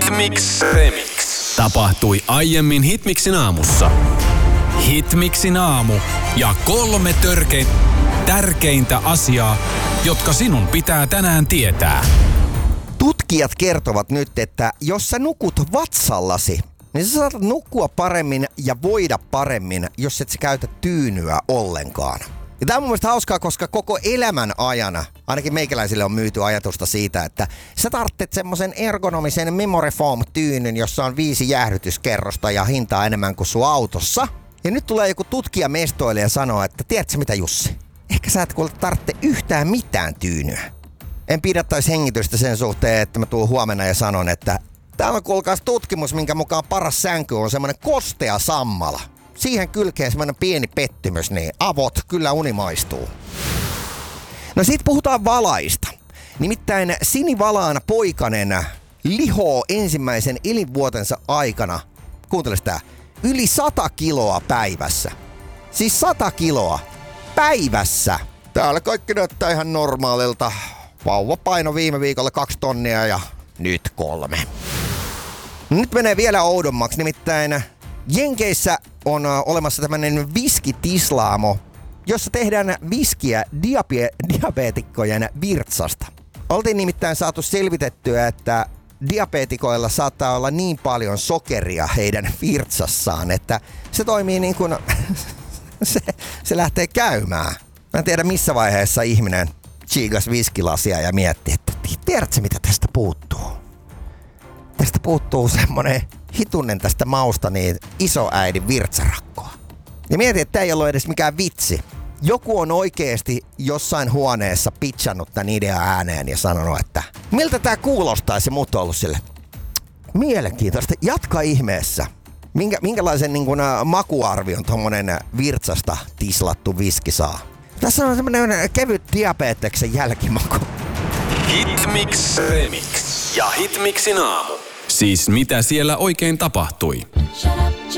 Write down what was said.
Hitmix Remix. Tapahtui aiemmin Hitmixin aamussa. Hitmixin aamu ja 3 tärkeintä asiaa, jotka sinun pitää tänään tietää. Tutkijat kertovat nyt, että jos sä nukut vatsallasi, niin sä saatat nukkua paremmin ja voida paremmin, jos et sä käytä tyynyä ollenkaan. Ja tää on mun mielestä hauskaa, koska koko elämän ajana, ainakin meikäläisille on myyty ajatusta siitä, että sä tarvitset semmosen ergonomisen memory foam tyynyn, jossa on 5 jäähdytyskerrosta ja hintaa enemmän kuin sun autossa. Ja nyt tulee joku tutkija mestoille ja sanoo, että tiedätkö mitä Jussi? Ehkä sä et kuule tarvitse yhtään mitään tyynyä. En pidättäisi hengitystä sen suhteen, että mä tuun huomenna ja sanon, että täällä on kuulkaas tutkimus, minkä mukaan paras sänky on semmonen kostea sammala. Siihen kylkeen semmonen pieni pettymys, niin avot kyllä unimaistuu. No sit puhutaan valaista. Nimittäin sinivalaana poikanen lihoo ensimmäisen elinvuotensa aikana, kuunteles tää, yli 100 kiloa päivässä. Siis 100 kiloa päivässä. Täällä kaikki näyttää ihan normaalilta. Vauva paino viime viikolla 2 tonnia ja nyt 3. Nyt menee vielä oudommaksi, nimittäin Jenkeissä on olemassa tämmönen viskitislaamo, jossa tehdään viskiä diabeetikkojen virtsasta. Oltiin nimittäin saatu selvitettyä, että diabeetikoilla saattaa olla niin paljon sokeria heidän virtsassaan, että se toimii niin kuin se lähtee käymään. Mä en tiedä missä vaiheessa ihminen chiigas viskilasia ja mietti, että tiedätkö mitä tästä puuttuu? Tästä puuttuu semmonen hitunen tästä mausta niin isoäidin virtsarakkoa. Ja mietin, että tää ei ollut edes mikään vitsi. Joku on oikeesti jossain huoneessa pitchannut tän idean ääneen ja sanonut, että miltä tää kuulostaisi, ja muut on ollut sille mielenkiintoista. Jatka ihmeessä. Minkälaisen niin kun, makuarvion tommonen virtsasta tislattu viski saa? Tässä on semmonen kevyt diabeteksen jälkimaku. Hitmix Remix ja Hitmixin aamu. Siis mitä siellä oikein tapahtui?